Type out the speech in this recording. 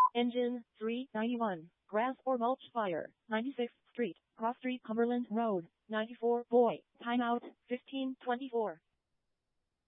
Engine 391, grass or mulch fire, 96th Street, Cross Street, Cumberland Road, 94, boy, timeout, 1524.